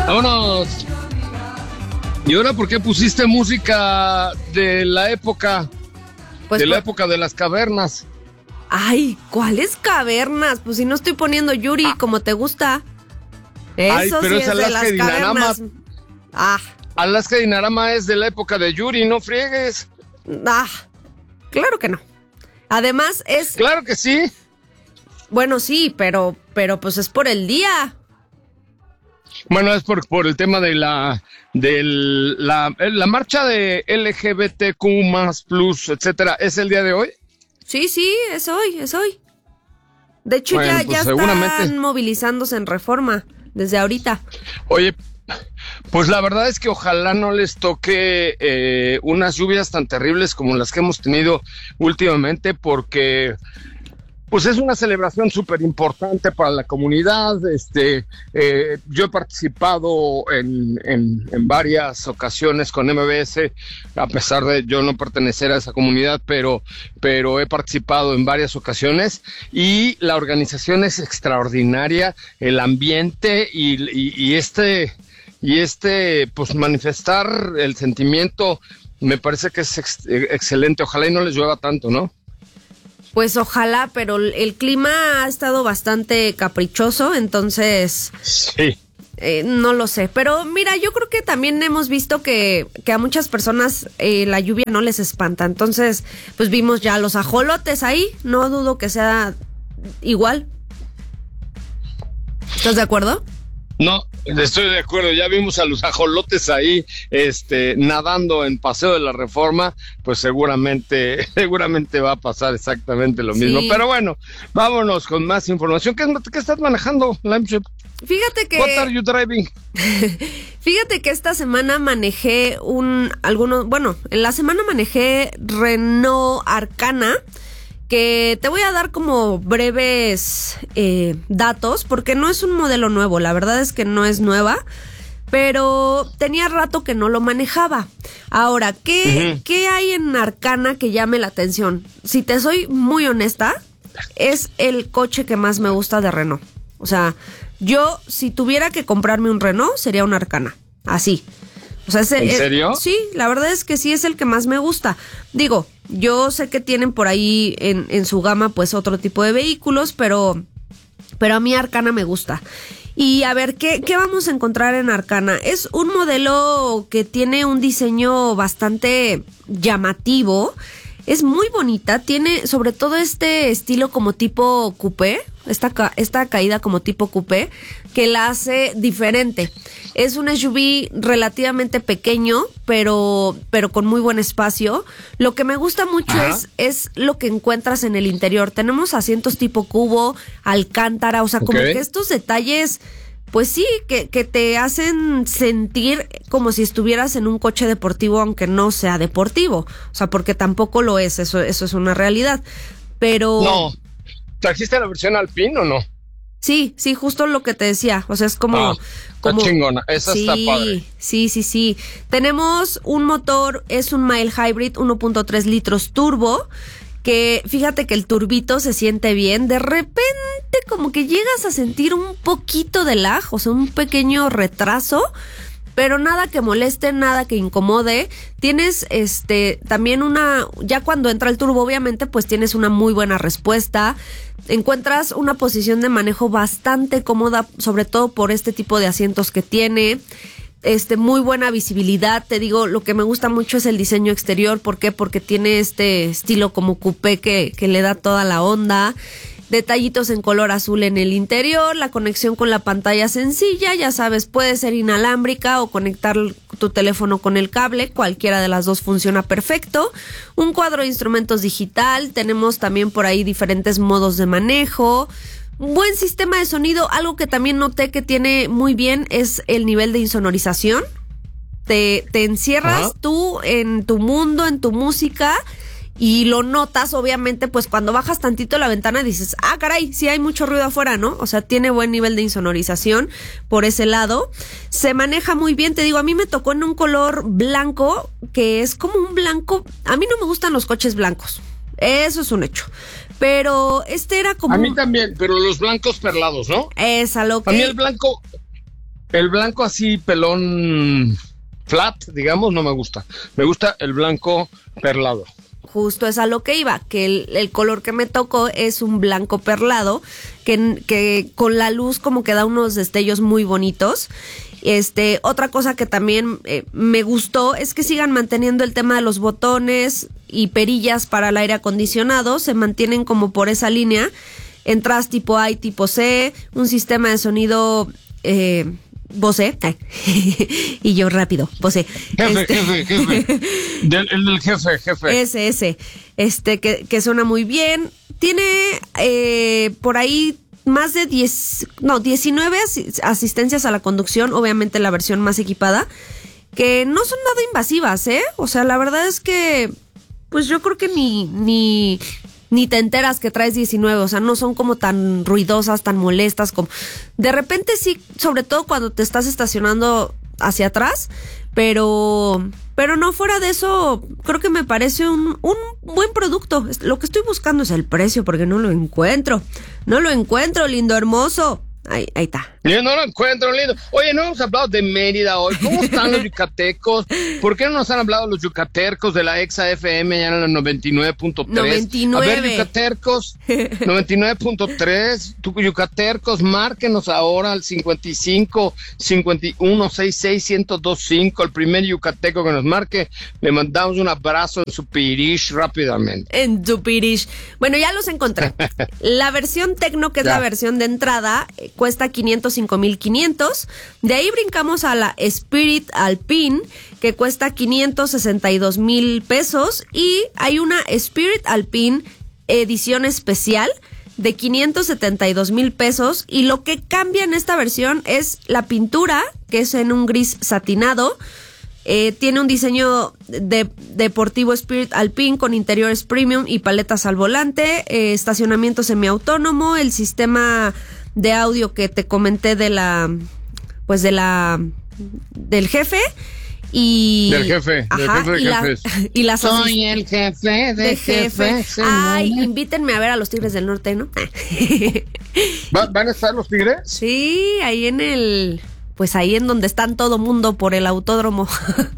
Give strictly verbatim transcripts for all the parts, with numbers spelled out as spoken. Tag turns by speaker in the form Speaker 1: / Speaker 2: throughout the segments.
Speaker 1: Vámonos. ¿Y ahora por qué pusiste música de la época,
Speaker 2: Pues
Speaker 1: de la
Speaker 2: por-
Speaker 1: época de las cavernas?
Speaker 2: Ay, ¿cuáles cavernas? Pues si no estoy poniendo Yuri como te gusta. Eso
Speaker 1: Ay, pero
Speaker 2: sí
Speaker 1: es
Speaker 2: es de
Speaker 1: Alaska
Speaker 2: las
Speaker 1: y Dinarama.
Speaker 2: cavernas. Ah,
Speaker 1: Alaska y Dinarama es de la época de Yuri, no friegues.
Speaker 2: ah, claro que no. Además es,
Speaker 1: Claro que sí.
Speaker 2: bueno, sí, pero, pero pues es por el día.
Speaker 1: Bueno, es por, por el tema de la de la, la marcha de L G B T Q más plus, etcétera. ¿Es el día de hoy?
Speaker 2: Sí, sí, es hoy, es hoy. De hecho,
Speaker 1: Bueno,
Speaker 2: ya,
Speaker 1: pues
Speaker 2: ya
Speaker 1: seguramente.
Speaker 2: están movilizándose en Reforma desde ahorita.
Speaker 1: Oye, pues la verdad es que ojalá no les toque eh, unas lluvias tan terribles como las que hemos tenido últimamente, porque pues es una celebración súper importante para la comunidad. Este, eh, yo he participado en, en, en varias ocasiones con M B S, a pesar de yo no pertenecer a esa comunidad, pero, pero he participado en varias ocasiones y la organización es extraordinaria, el ambiente y, y, y este, y este, pues manifestar el sentimiento me parece que es ex, excelente. Ojalá y no les llueva tanto, ¿no?
Speaker 2: Pues ojalá, pero el clima ha estado bastante caprichoso, entonces
Speaker 1: Sí.
Speaker 2: eh, no lo sé. Pero mira, yo creo que también hemos visto que, que a muchas personas eh, la lluvia no les espanta. Entonces, pues vimos ya los ajolotes ahí, no dudo que sea igual. ¿Estás de acuerdo?
Speaker 1: No, estoy de acuerdo. Ya vimos a los ajolotes ahí, este, nadando en Paseo de la Reforma, pues seguramente, seguramente va a pasar exactamente lo mismo.
Speaker 2: Sí.
Speaker 1: Pero bueno, vámonos con más información. ¿Qué, qué estás manejando, Limeship?
Speaker 2: Fíjate que...
Speaker 1: What are you driving?
Speaker 2: Fíjate que esta semana manejé un, algunos, bueno, en la semana manejé Renault Arcana, que te voy a dar como breves eh, datos, porque no es un modelo nuevo, la verdad es que no es nueva, pero tenía rato que no lo manejaba. Ahora, ¿qué,
Speaker 1: Ujú.
Speaker 2: ¿qué hay en Arcana que llame la atención? Si te soy muy honesta, es el coche que más me gusta de Renault. O sea, yo si tuviera que comprarme un Renault, sería un Arcana, así. O sea, ese,
Speaker 1: ¿En
Speaker 2: eh,
Speaker 1: serio?
Speaker 2: sí, la verdad es que sí es el que más me gusta. Digo, yo sé que tienen por ahí en, en su gama pues otro tipo de vehículos, pero, pero a mí Arcana me gusta. Y a ver, ¿qué, ¿qué vamos a encontrar en Arcana? Es un modelo que tiene un diseño bastante llamativo. Es muy bonita, tiene sobre todo este estilo como tipo coupé, esta, ca- esta caída como tipo coupé, que la hace diferente. Es un S U V relativamente pequeño, pero, pero con muy buen espacio. Lo que me gusta mucho
Speaker 1: Ajá.
Speaker 2: es, es lo que encuentras en el interior. Tenemos asientos tipo cubo, alcántara, o sea, como
Speaker 1: Ok.
Speaker 2: que estos detalles... Pues sí, que, que te hacen sentir como si estuvieras en un coche deportivo, aunque no sea deportivo. O sea, porque tampoco lo es, eso, eso es una realidad. Pero
Speaker 1: No. ¿Trajiste la versión Alpine o no?
Speaker 2: sí, sí, justo lo que te decía. O sea, es como...
Speaker 1: Ah, está
Speaker 2: como
Speaker 1: chingona, esa
Speaker 2: sí,
Speaker 1: está padre.
Speaker 2: Sí, sí, sí. Tenemos un motor, es un mild hybrid uno punto tres litros turbo, que fíjate que el turbito se siente bien. De repente como que llegas a sentir un poquito de lag, o sea, un pequeño retraso, pero nada que moleste, nada que incomode. Tienes este también una, ya cuando entra el turbo obviamente pues tienes una muy buena respuesta. Encuentras una posición de manejo bastante cómoda, sobre todo por este tipo de asientos que tiene. Este, muy buena visibilidad, te digo, lo que me gusta mucho es el diseño exterior. ¿Por qué? Porque tiene este estilo como coupé que, que le da toda la onda. Detallitos en color azul en el interior, la conexión con la pantalla sencilla, ya sabes, puede ser inalámbrica o conectar tu teléfono con el cable, cualquiera de las dos funciona perfecto. Un cuadro de instrumentos digital, tenemos también por ahí diferentes modos de manejo. Un buen sistema de sonido, algo que también noté que tiene muy bien es el nivel de insonorización. Te, te encierras
Speaker 1: Ajá.
Speaker 2: tú en tu mundo, en tu música, y lo notas, obviamente, pues cuando bajas tantito la ventana dices, ah, caray, sí hay mucho ruido afuera, ¿no? O sea, tiene buen nivel de insonorización por ese lado. Se maneja muy bien, te digo, a mí me tocó en un color blanco, que es como un blanco, a mí no me gustan los coches blancos, eso es un hecho. Pero este era como...
Speaker 1: A mí también, pero los blancos perlados, ¿no?
Speaker 2: Es a lo que...
Speaker 1: A mí el blanco, El blanco así, pelón flat, digamos, no me gusta. Me gusta el blanco perlado.
Speaker 2: Justo es a lo que iba, que el, el color que me tocó es un blanco perlado, que, que con la luz como que da unos destellos muy bonitos. Este, otra cosa que también eh, me gustó es que sigan manteniendo el tema de los botones y perillas para el aire acondicionado, se mantienen como por esa línea, entradas tipo A y tipo C, un sistema de sonido eh, Bose, y yo rápido, Bose.
Speaker 1: Jefe,
Speaker 2: este,
Speaker 1: jefe, jefe. Del, el del jefe, jefe.
Speaker 2: Ese, ese, este, que, que suena muy bien. Tiene eh, por ahí más de diez, no, diecinueve as- asistencias a la conducción, obviamente la versión más equipada, que no son nada invasivas, ¿eh? O sea, la verdad es que, pues yo creo que ni, ni, ni te enteras que traes diecinueve, o sea, no son como tan ruidosas, tan molestas, como, de repente sí, sobre todo cuando te estás estacionando hacia atrás, pero, pero no, fuera de eso, creo que me parece un, un buen producto. Lo que estoy buscando es el precio, porque no lo encuentro, no lo encuentro, lindo, hermoso. Ahí, ahí está.
Speaker 1: Yo no lo encuentro lindo. Oye, no hemos hablado de Mérida hoy. ¿Cómo están los yucatecos? ¿Por qué no nos han hablado los yucatecos de la Exa F M ya en la noventa y nueve punto tres?
Speaker 2: noventa y nueve.
Speaker 1: A ver, yucatecos, noventa y nueve punto tres. Tú, yucatecos, márquenos ahora al cincuenta y cinco, cincuenta y uno, sesenta y seis, ciento veinticinco. El primer yucateco que nos marque, le mandamos un abrazo en su pirish rápidamente.
Speaker 2: En Tupirish. Bueno, ya los encontré. La versión Tecno, que es
Speaker 1: Ya.
Speaker 2: la versión de entrada, eh, cuesta quinientos cinco mil quinientos. De ahí brincamos a la Spirit Alpine, que cuesta quinientos sesenta y dos mil pesos. Y hay una Spirit Alpine edición especial de quinientos setenta y dos mil pesos. Y lo que cambia en esta versión es la pintura, que es en un gris satinado. Eh, tiene un diseño de, deportivo Spirit Alpine con interiores premium y paletas al volante, eh, estacionamiento semiautónomo, el sistema de audio que te comenté de la, pues de la, del jefe y
Speaker 1: Del jefe, del jefe de
Speaker 2: y la-
Speaker 1: jefes.
Speaker 2: y las
Speaker 1: Soy el jefe de,
Speaker 2: de jefe.
Speaker 1: jefes.
Speaker 2: Ay, invítenme a ver a los Tigres del Norte, ¿no?
Speaker 1: ¿Va- ¿Van a estar los tigres?
Speaker 2: Sí, ahí en el, pues ahí en donde están todo mundo por el autódromo.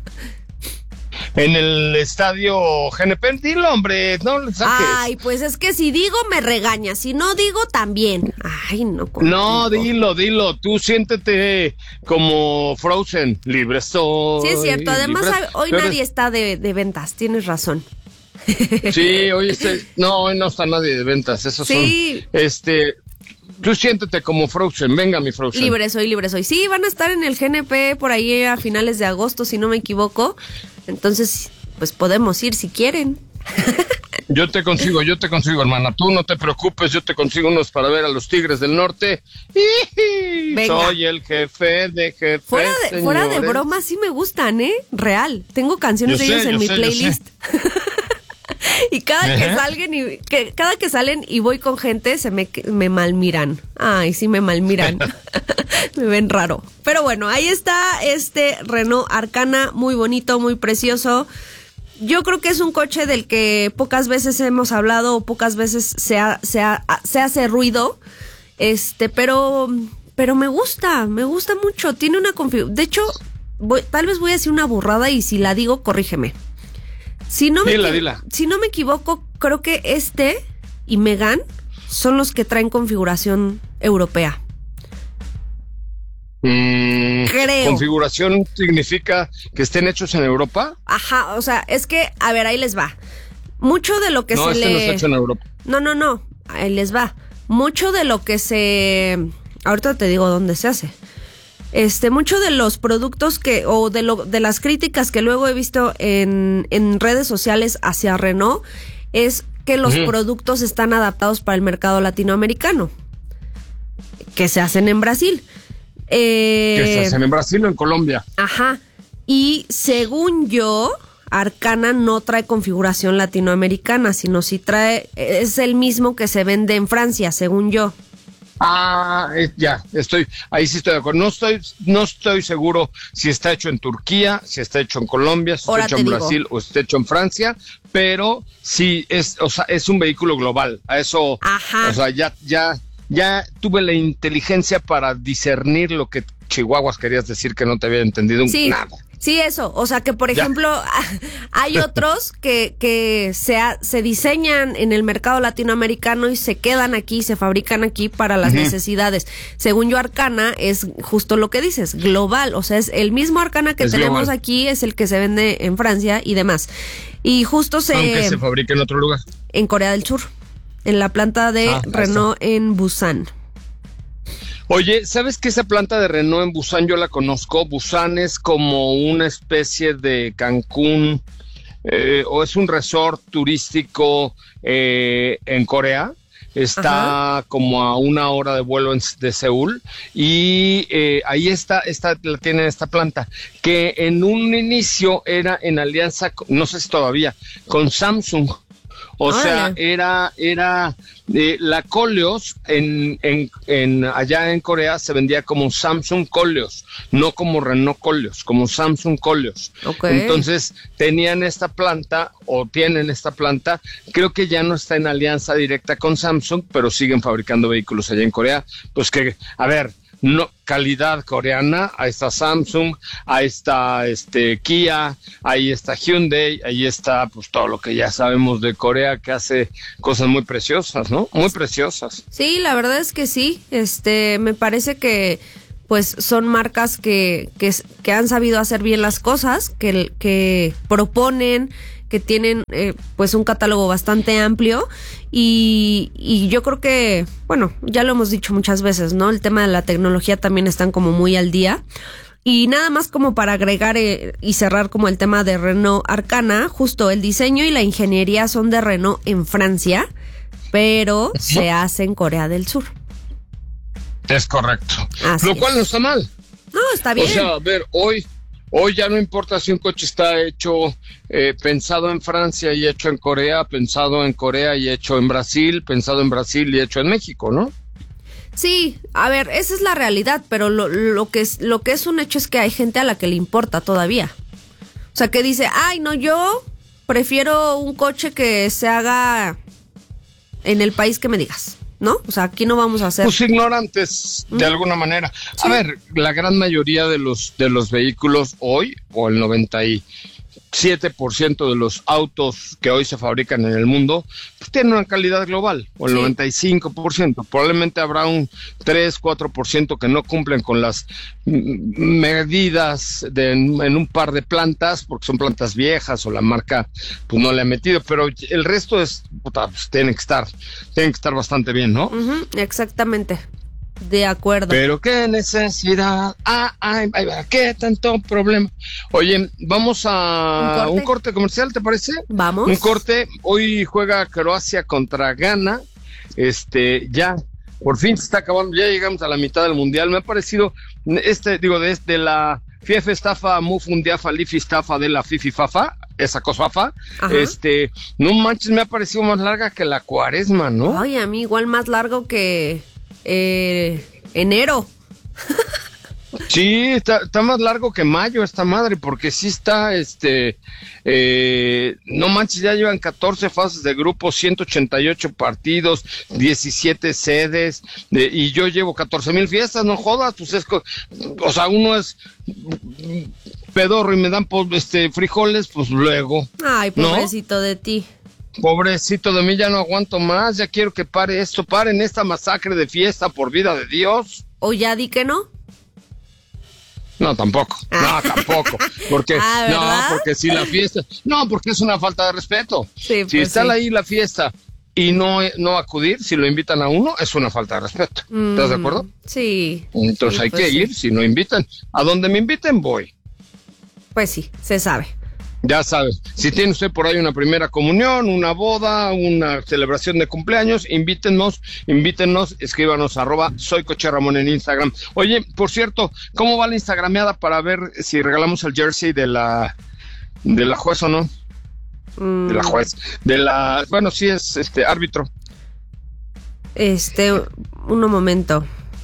Speaker 1: En el estadio G N P, dilo, hombre, no le saques.
Speaker 2: Ay, pues es que si digo me regaña, si no digo también. Ay, no.
Speaker 1: No,
Speaker 2: contigo.
Speaker 1: dilo, dilo, tú siéntete como Frozen, libre soy.
Speaker 2: Sí, es cierto. Además,
Speaker 1: libre-
Speaker 2: a- hoy
Speaker 1: Pero-
Speaker 2: nadie está de, de ventas, tienes razón.
Speaker 1: Sí, hoy este, no, hoy no está nadie de ventas, esos
Speaker 2: Sí.
Speaker 1: son, este, tú siéntete como Frozen, venga mi Frozen.
Speaker 2: Libre soy, libre soy. Sí, van a estar en el G N P por ahí a finales de agosto, si no me equivoco. Entonces, pues podemos ir si quieren.
Speaker 1: Yo te consigo, yo te consigo, hermana, tú no te preocupes, yo te consigo unos para ver a los Tigres del Norte.
Speaker 2: Venga.
Speaker 1: Soy el jefe de jefes,
Speaker 2: Fuera de, fuera de
Speaker 1: señores.
Speaker 2: broma, sí me gustan, ¿eh? Real. Tengo canciones
Speaker 1: Yo
Speaker 2: de
Speaker 1: sé,
Speaker 2: ellos en
Speaker 1: yo
Speaker 2: mi
Speaker 1: sé, yo
Speaker 2: playlist. Y cada que
Speaker 1: Ajá.
Speaker 2: salgan y que cada que salen y voy con gente se me me malmiran. Ay, sí me malmiran. Me ven raro. Pero bueno, ahí está este Renault Arcana, muy bonito, muy precioso. Yo creo que es un coche del que pocas veces hemos hablado o pocas veces se ha- se ha- se hace ruido. Este, pero pero me gusta, me gusta mucho. Tiene una configuración. De hecho, voy- tal vez voy a decir una burrada y si la digo, corrígeme. Si no me
Speaker 1: Dila,
Speaker 2: equi-
Speaker 1: dila.
Speaker 2: si no me equivoco, creo que este y Megane son los que traen configuración europea.
Speaker 1: Mm,
Speaker 2: Creo.
Speaker 1: ¿Configuración significa que estén hechos en Europa?
Speaker 2: Ajá, o sea, es que, a ver, ahí les va. Mucho de lo que
Speaker 1: No,
Speaker 2: se
Speaker 1: este
Speaker 2: le...
Speaker 1: no está hecho en Europa.
Speaker 2: No, no, no, ahí les va. Mucho de lo que se... Ahorita te digo dónde se hace. Este, mucho de los productos que, o de lo, de las críticas que luego he visto en, en redes sociales hacia Renault, es que los
Speaker 1: Ujú.
Speaker 2: productos están adaptados para el mercado latinoamericano, que se hacen en Brasil. Eh,
Speaker 1: ¿Que se hacen en Brasil o en Colombia?
Speaker 2: Ajá. Y según yo, Arcana no trae configuración latinoamericana, sino si trae, es el mismo que se vende en Francia, según yo.
Speaker 1: Ah, eh, ya, estoy, ahí sí estoy de acuerdo. No estoy, no estoy seguro si está hecho en Turquía, si está hecho en Colombia, si
Speaker 2: Ahora
Speaker 1: está hecho
Speaker 2: te
Speaker 1: en
Speaker 2: digo.
Speaker 1: Brasil o está hecho en Francia, pero sí es, o sea, es un vehículo global. A eso,
Speaker 2: Ajá.
Speaker 1: o sea, ya, ya, ya tuve la inteligencia para discernir lo que chihuahuas querías decir que no te había entendido
Speaker 2: sí,
Speaker 1: nada.
Speaker 2: Sí, eso. O sea, que por ejemplo, hay otros que, que se, ha, se diseñan en el mercado latinoamericano y se quedan aquí, se fabrican aquí para las uh-huh. necesidades. Según yo, Arcana es justo lo que dices, global. O sea, es el mismo Arcana que es tenemos global. Aquí, es el que se vende en Francia y demás. Y justo se...
Speaker 1: Aunque se fabrica en otro lugar.
Speaker 2: En Corea del Sur, en la planta de ah, Renault en Busan.
Speaker 1: Oye, ¿sabes que esa planta de Renault en Busan yo la conozco? Busan es como una especie de Cancún, eh, o es un resort turístico eh, en Corea. Está Ajá. como a una hora de vuelo en, de Seúl y eh, ahí está, está, la tienen esta planta, que en un inicio era en alianza, no sé si todavía, con Samsung. O Ay. sea, era, era eh, la Koleos en, en, en allá en Corea se vendía como Samsung Koleos, no como Renault Koleos, como Samsung Koleos. Okay. Entonces tenían esta planta o tienen esta planta, creo que ya no está en alianza directa con Samsung, pero siguen fabricando vehículos allá en Corea. Pues que, a ver, no, calidad coreana, ahí está Samsung, ahí está este Kia, ahí está Hyundai, ahí está pues todo lo que ya sabemos de Corea, que hace cosas muy preciosas, ¿no? Muy preciosas.
Speaker 2: Sí, la verdad es que sí, este, me parece que pues son marcas que, que, que han sabido hacer bien las cosas, que, que proponen, que tienen eh, pues un catálogo bastante amplio y, y yo creo que, bueno, ya lo hemos dicho muchas veces, ¿no? El tema de la tecnología también están como muy al día. Y nada más como para agregar eh, y cerrar como el tema de Renault Arcana, justo el diseño y la ingeniería son de Renault en Francia, pero ¿sí? se hace en Corea del Sur.
Speaker 1: Es correcto.
Speaker 2: Así
Speaker 1: Lo cual
Speaker 2: es.
Speaker 1: no está mal.
Speaker 2: No, está bien.
Speaker 1: O sea, a ver, hoy... Hoy ya no importa si un coche está hecho, eh, pensado en Francia y hecho en Corea, pensado en Corea y hecho en Brasil, pensado en Brasil y hecho en México, ¿no?
Speaker 2: Sí, a ver, esa es la realidad, pero lo, lo, que es, lo que es un hecho es que hay gente a la que le importa todavía. O sea, que dice, ay, no, yo prefiero un coche que se haga en el país que me digas. ¿No? O sea, aquí no vamos a hacer...
Speaker 1: Pues ignorantes, de ¿Mm? alguna manera. Sí. A ver, la gran mayoría de los de los vehículos hoy, o el noventa y siete por ciento de los autos que hoy se fabrican en el mundo, pues tienen una calidad global, o el sí. noventa y cinco por ciento. Probablemente habrá un tres, cuatro por ciento que no cumplen con las medidas de, en, en un par de plantas, porque son plantas viejas o la marca pues no le ha metido, pero el resto es, puta, pues tienen que estar, tienen que estar bastante bien, ¿no?
Speaker 2: Uh-huh, exactamente. De acuerdo.
Speaker 1: Pero qué necesidad, ah, ay, ay, qué tanto problema. Oye, vamos a ¿Un corte? un corte comercial, ¿te parece?
Speaker 2: Vamos.
Speaker 1: Un corte. Hoy juega Croacia contra Ghana. Este, ya, por fin se está acabando, ya llegamos a la mitad del mundial. Me ha parecido, este, digo, desde la Fief estafa, Mufundiafa, Lifi estafa de la Fifi Fafa, esa cosafa, este, no manches, me ha parecido más larga que la cuaresma, ¿no?
Speaker 2: Ay, a mí igual más largo que Eh, enero.
Speaker 1: Sí, está, está más largo que mayo esta madre, porque sí está, este, eh, no manches, ya llevan catorce fases de grupo, ciento ochenta y ocho partidos, diecisiete sedes, de, y yo llevo catorce mil fiestas, no jodas, pues es, o sea, uno es pedorro y me dan este frijoles, pues luego.
Speaker 2: Ay, pobrecito, ¿no? De ti.
Speaker 1: Pobrecito de mí, ya no aguanto más, ya quiero que pare esto, paren esta masacre de fiesta, por vida de Dios.
Speaker 2: ¿O ya di que no?
Speaker 1: No, tampoco,
Speaker 2: ah.
Speaker 1: no, tampoco, porque,
Speaker 2: ah,
Speaker 1: no, porque si la fiesta, no, porque es una falta de respeto.
Speaker 2: Sí,
Speaker 1: si
Speaker 2: pues
Speaker 1: está
Speaker 2: sí.
Speaker 1: ahí la fiesta y no, no acudir, si lo invitan a uno, es una falta de respeto. Mm, ¿estás de acuerdo?
Speaker 2: Sí.
Speaker 1: Entonces
Speaker 2: sí,
Speaker 1: hay
Speaker 2: pues
Speaker 1: que
Speaker 2: sí.
Speaker 1: ir, si no invitan, a donde me inviten voy.
Speaker 2: Pues sí, se sabe.
Speaker 1: Ya sabes, si tiene usted por ahí una primera comunión, una boda, una celebración de cumpleaños, invítenos, invítenos, escríbanos arroba soy Coche Ramón en Instagram. Oye, por cierto, ¿cómo va la instagrameada para ver si regalamos el jersey de la de la juez o no? Mm. De la juez, de la, bueno, sí es este árbitro.
Speaker 2: Este, un momento.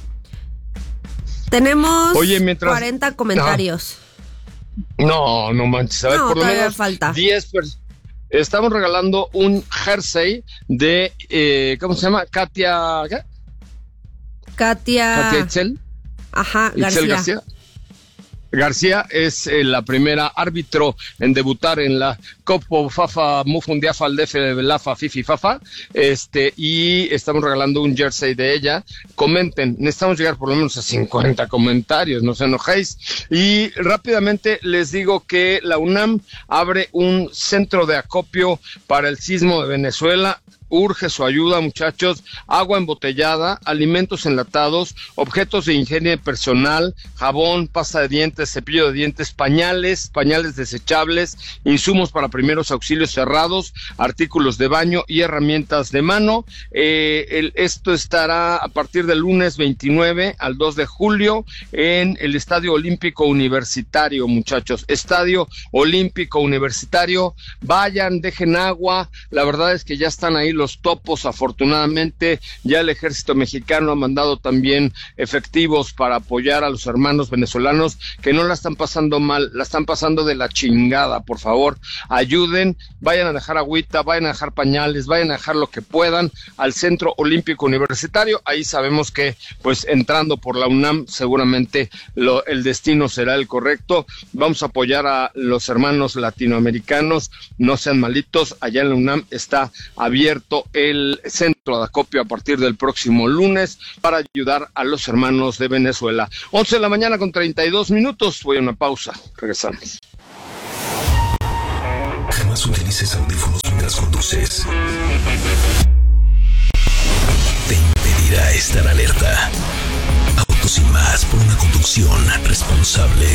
Speaker 2: Tenemos Oye, mientras... cuarenta comentarios.
Speaker 1: Ah. No, no manches, a ver,
Speaker 2: no,
Speaker 1: por lo menos
Speaker 2: falta.
Speaker 1: diez personas. Estamos regalando un jersey de, eh, ¿cómo se llama? Katia, ¿qué?
Speaker 2: Katia.
Speaker 1: Katia Itzel.
Speaker 2: Ajá, García.
Speaker 1: García. García es eh, la primera árbitro en debutar en la Copa Fafa Mundial Faldefe de Lafa Fifi Fafa, este, y estamos regalando un jersey de ella. Comenten, necesitamos llegar por lo menos a cincuenta comentarios, no se enojéis. Y rápidamente les digo que la UNAM abre un centro de acopio para el sismo de Venezuela. Urge su ayuda, muchachos. Agua embotellada, alimentos enlatados, objetos de higiene personal, jabón, pasta de dientes, cepillo de dientes, pañales, pañales desechables, insumos para primeros auxilios cerrados, artículos de baño y herramientas de mano. Eh, el, esto estará a partir del lunes veintinueve al dos de julio en el Estadio Olímpico Universitario, muchachos. Estadio Olímpico Universitario. Vayan, dejen agua. La verdad es que ya están ahí los topos, afortunadamente. Ya el ejército mexicano ha mandado también efectivos para apoyar a los hermanos venezolanos que no la están pasando mal, la están pasando de la chingada. Por favor, ayuden, vayan a dejar agüita, vayan a dejar pañales, vayan a dejar lo que puedan al Centro Olímpico Universitario. Ahí sabemos que, pues, entrando por la UNAM, seguramente lo, el destino será el correcto. Vamos a apoyar a los hermanos latinoamericanos, no sean malitos. Allá en la UNAM está abierto el centro de acopio a partir del próximo lunes para ayudar a los hermanos de Venezuela. once de la mañana con treinta y dos minutos. Voy a una pausa. Regresamos.
Speaker 3: Jamás utilices audífonos mientras conduces. Te impedirá estar alerta. Autos y más por una conducción responsable.